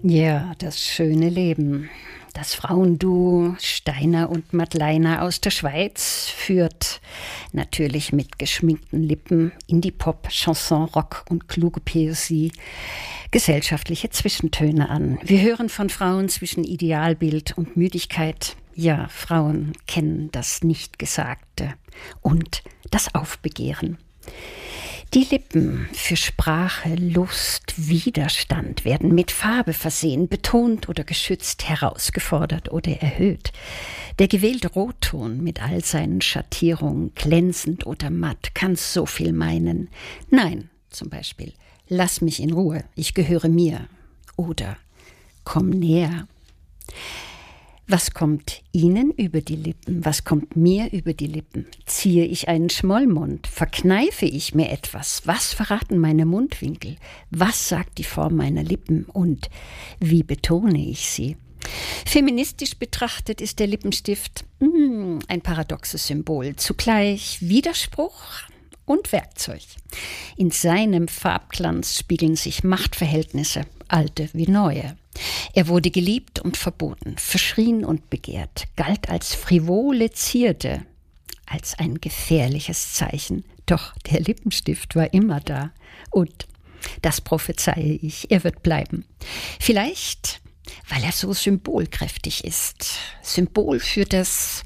Ja, das schöne Leben. Das Frauenduo Steiner und Madleiner aus der Schweiz führt natürlich mit geschminkten Lippen Indie-Pop, Chanson, Rock und kluge Poesie gesellschaftliche Zwischentöne an. Wir hören von Frauen zwischen Idealbild und Müdigkeit. Ja, Frauen kennen das Nichtgesagte und das Aufbegehren. Die Lippen für Sprache, Lust, Widerstand werden mit Farbe versehen, betont oder geschützt, herausgefordert oder erhöht. Der gewählte Rotton mit all seinen Schattierungen, glänzend oder matt, kann so viel meinen. Nein, zum Beispiel, lass mich in Ruhe, ich gehöre mir. Oder komm näher. Was kommt Ihnen über die Lippen? Was kommt mir über die Lippen? Ziehe ich einen Schmollmund? Verkneife ich mir etwas? Was verraten meine Mundwinkel? Was sagt die Form meiner Lippen? Und wie betone ich sie? Feministisch betrachtet ist der Lippenstift ein paradoxes Symbol, zugleich Widerspruch und Werkzeug. In seinem Farbglanz spiegeln sich Machtverhältnisse, alte wie neue. Er wurde geliebt und verboten, verschrien und begehrt, galt als frivole Zierde, als ein gefährliches Zeichen. Doch der Lippenstift war immer da. Und das prophezeie ich, er wird bleiben. Vielleicht, weil er so symbolkräftig ist. Symbol für das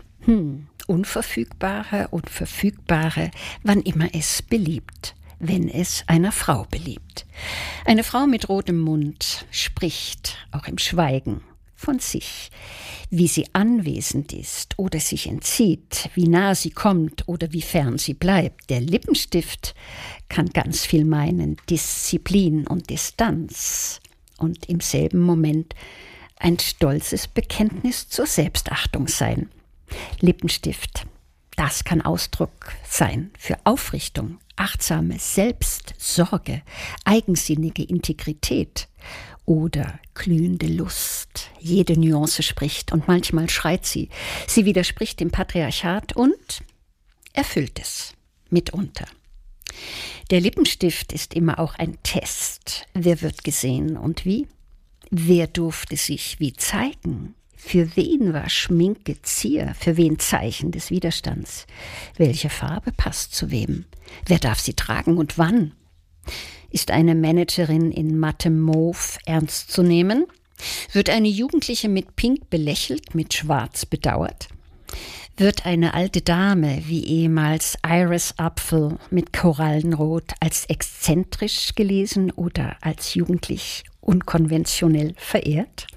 Unverfügbare und Verfügbare, wann immer es beliebt. Wenn es einer Frau beliebt. Eine Frau mit rotem Mund spricht, auch im Schweigen, von sich, wie sie anwesend ist oder sich entzieht, wie nah sie kommt oder wie fern sie bleibt. Der Lippenstift kann ganz viel meinen, Disziplin und Distanz und im selben Moment ein stolzes Bekenntnis zur Selbstachtung sein. Lippenstift, das kann Ausdruck sein für Aufrichtung, achtsame Selbstsorge, eigensinnige Integrität oder glühende Lust. Jede Nuance spricht und manchmal schreit sie. Sie widerspricht dem Patriarchat und erfüllt es mitunter. Der Lippenstift ist immer auch ein Test. Wer wird gesehen und wie? Wer durfte sich wie zeigen? Für wen war Schminke Zier? Für wen Zeichen des Widerstands? Welche Farbe passt zu wem? Wer darf sie tragen und wann? Ist eine Managerin in mattem Mauve ernst zu nehmen? Wird eine Jugendliche mit Pink belächelt, mit Schwarz bedauert? Wird eine alte Dame wie ehemals Iris Apfel mit Korallenrot als exzentrisch gelesen oder als jugendlich unkonventionell verehrt?